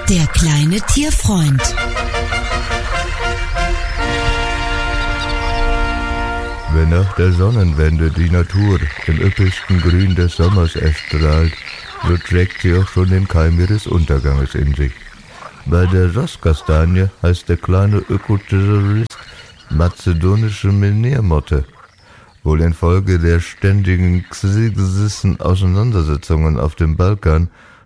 Der kleine Tierfreund. Wenn nach der Sonnenwende die Natur im üppigsten Grün des Sommers erstrahlt, so trägt sie auch schon den Keim ihres Unterganges in sich. Bei der Rosskastanie heißt der kleine Ökoterrorist mazedonische Meniermotte. Wohl infolge der ständigen Auseinandersetzungen auf dem Balkan